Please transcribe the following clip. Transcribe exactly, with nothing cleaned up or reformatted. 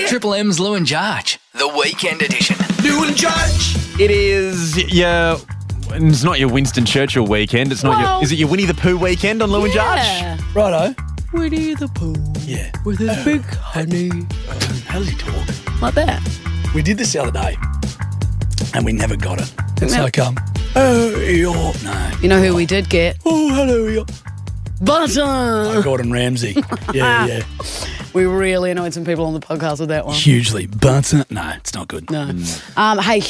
Triple M's Lou and Jarch, the weekend edition. Lou and Jarch. It is your... It's not your Winston Churchill weekend. It's not Well- your... Is it your Winnie the Pooh weekend on Lou and Jarch? Yeah. Righto. Winnie the Pooh. Yeah. With his big honey. How does he talk? Like that. We did this the other day, and we never got it. It's Yeah. like, um, oh, you're... No. You know who we did get? Oh, hello, you're... Butter. Gordon Ramsay. Yeah, yeah. We really annoyed some people on the podcast with that one. Hugely. But, uh, no, it's not good. No. Um, hey,